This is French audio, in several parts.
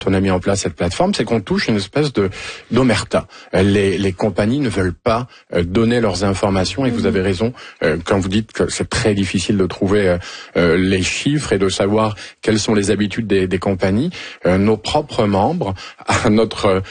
on a mis en place cette plateforme, c'est qu'on touche une espèce d'omerta. Les compagnies ne veulent pas donner leurs informations, et vous avez raison quand vous dites que c'est très difficile de trouver les chiffres et de savoir quelles sont les habitudes des compagnies. Nos propres membres, à notre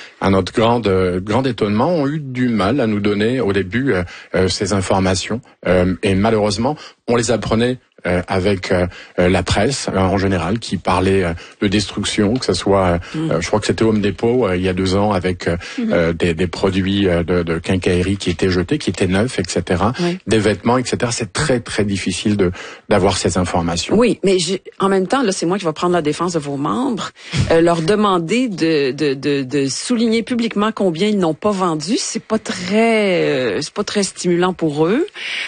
grand étonnement, ont eu du mal à nous donner au début ces informations, et malheureusement on les apprenait avec la presse en général, qui parlait de destruction, que ce soit, je crois que c'était Home Depot il y a 2 ans, avec des produits de quincaillerie qui étaient jetés, qui étaient neufs, etc., des vêtements, etc. C'est très très difficile d'avoir ces informations. Oui, mais en même temps, là, c'est moi qui vais prendre la défense de vos membres. Leur demander de souligner publiquement combien ils n'ont pas vendu, c'est pas très stimulant pour eux.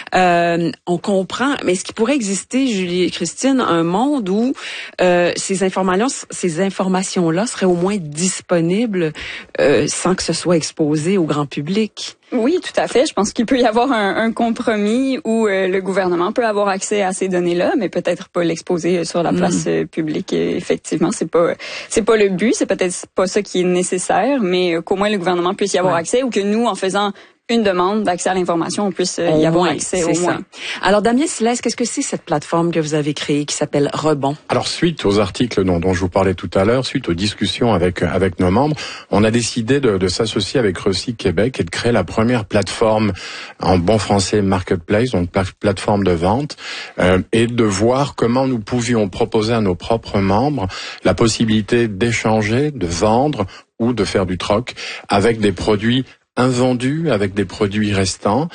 On comprend, mais est-ce qu'il pourrait exister, Julie et Christine, un monde où ces informations-là seraient au moins disponibles sans que ce soit exposé au grand public? Oui, tout à fait. Je pense qu'il peut y avoir un compromis où le gouvernement peut avoir accès à ces données-là, mais peut-être pas l'exposer sur la place publique. Et effectivement, c'est pas le but, c'est peut-être pas ça qui est nécessaire, mais qu'au moins le gouvernement puisse y avoir accès, ou que nous, en faisant une demande d'accès à l'information, on puisse y avoir accès au moins. Alors, Damien Silès, qu'est-ce que c'est cette plateforme que vous avez créée qui s'appelle Rebond? Alors, suite aux articles dont je vous parlais tout à l'heure, suite aux discussions avec nos membres, on a décidé de s'associer avec Recyc Québec et de créer la première plateforme, en bon français marketplace, donc plateforme de vente, et de voir comment nous pouvions proposer à nos propres membres la possibilité d'échanger, de vendre ou de faire du troc avec des produits invendus, avec des produits restants,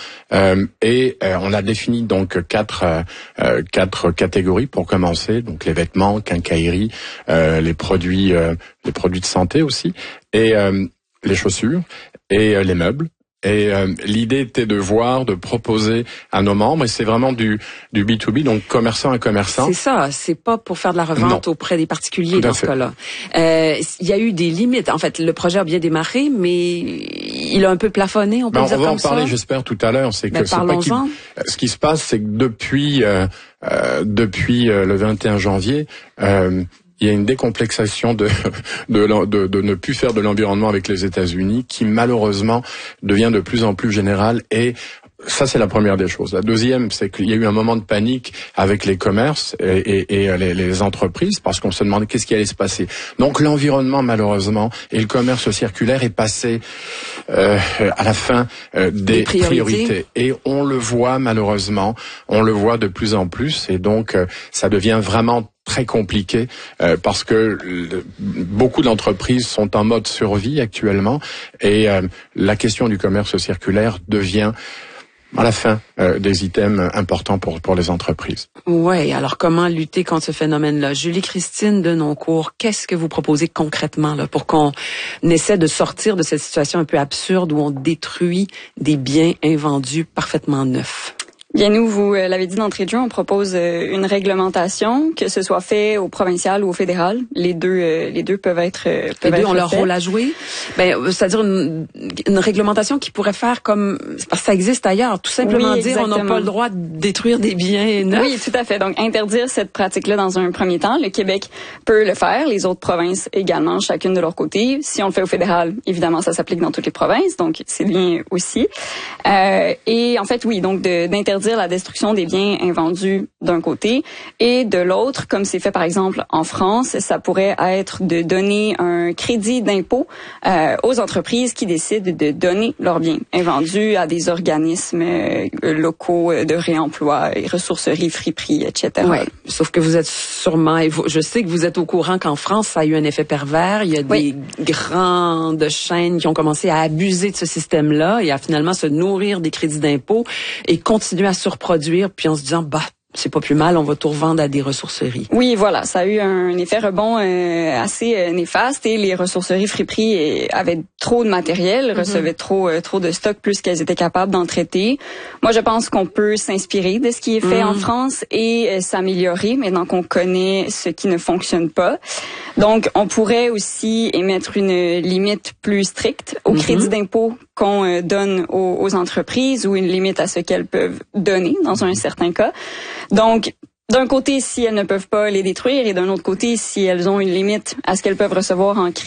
et on a défini donc quatre catégories pour commencer, donc les vêtements, quincaillerie, les produits de santé aussi, et les chaussures et les meubles. Et l'idée était de proposer à nos membres, et c'est vraiment du B2B, donc commerçant à commerçant. C'est ça, c'est pas pour faire de la revente auprès des particuliers dans ce cas-là. Il y a eu des limites. En fait, le projet a bien démarré, mais il a un peu plafonné, on peut dire comme ça. On va en parler, j'espère, tout à l'heure. C'est que ce qui se passe, c'est que depuis le 21 janvier, il y a une décomplexation de ne plus faire de l'environnement avec les États-Unis, qui malheureusement devient de plus en plus générale, et ça, c'est la première des choses. La deuxième, c'est qu'il y a eu un moment de panique avec les commerces et les entreprises, parce qu'on se demandait qu'est-ce qui allait se passer. Donc l'environnement, malheureusement, et le commerce circulaire est passé à la fin des priorités. Et on le voit, malheureusement, de plus en plus, et donc ça devient vraiment très compliqué parce que beaucoup d'entreprises sont en mode survie actuellement, et la question du commerce circulaire devient à la fin des items importants pour les entreprises. Oui, alors comment lutter contre ce phénomène-là? Julie-Christine Denoncourt, qu'est-ce que vous proposez concrètement là pour qu'on essaie de sortir de cette situation un peu absurde où on détruit des biens invendus parfaitement neufs? Bien, nous, vous l'avez dit d'entrée de jeu, on propose une réglementation, que ce soit fait au provincial ou au fédéral. Les deux peuvent être Les deux ont leur rôle à jouer. C'est-à-dire une réglementation qui pourrait faire comme, parce que ça existe ailleurs, tout simplement dire on n'a pas le droit de détruire des biens neufs. Oui, tout à fait. Donc, interdire cette pratique-là dans un premier temps. Le Québec peut le faire, les autres provinces également, chacune de leur côté. Si on le fait au fédéral, évidemment, ça s'applique dans toutes les provinces, donc c'est bien aussi. Et en fait, oui, donc d'interdire la destruction des biens invendus d'un côté, et de l'autre, comme c'est fait par exemple en France, ça pourrait être de donner un crédit d'impôt aux entreprises qui décident de donner leurs biens invendus à des organismes locaux de réemploi, ressourceries, friperies, etc. Ouais, sauf que vous êtes sûrement, je sais que vous êtes au courant qu'en France, ça a eu un effet pervers. Il y a des grandes chaînes qui ont commencé à abuser de ce système-là et à finalement se nourrir des crédits d'impôt et continuer à surproduire, puis en se disant, c'est pas plus mal, on va tout revendre à des ressourceries. Oui, voilà, ça a eu un effet rebond assez néfaste, et les ressourceries friperies avaient trop de matériel, recevaient trop de stock, plus qu'elles étaient capables d'en traiter. Moi, je pense qu'on peut s'inspirer de ce qui est fait en France et s'améliorer maintenant qu'on connaît ce qui ne fonctionne pas. Donc, on pourrait aussi émettre une limite plus stricte au crédit d'impôt qu'on donne aux entreprises, ou une limite à ce qu'elles peuvent donner dans un certain cas. Donc, d'un côté, si elles ne peuvent pas les détruire, et d'un autre côté, si elles ont une limite à ce qu'elles peuvent recevoir en crédit.